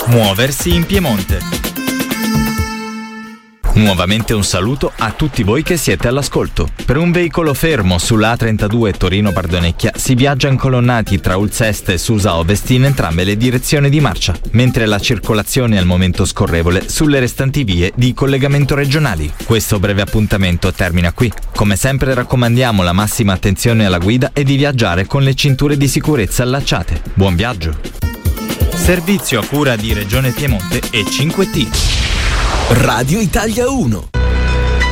Muoversi in Piemonte. Nuovamente un saluto a tutti voi che siete all'ascolto. Per un veicolo fermo sulla A32 Torino-Bardonecchia si viaggia incolonnati tra Ulza Est e Susa Ovest in entrambe le direzioni di marcia, mentre la circolazione è al momento scorrevole sulle restanti vie di collegamento regionali. Questo breve appuntamento termina qui. Come sempre raccomandiamo la massima attenzione alla guida e di viaggiare con le cinture di sicurezza allacciate. Buon viaggio! Servizio a cura di Regione Piemonte e 5T. Radio Italia 1.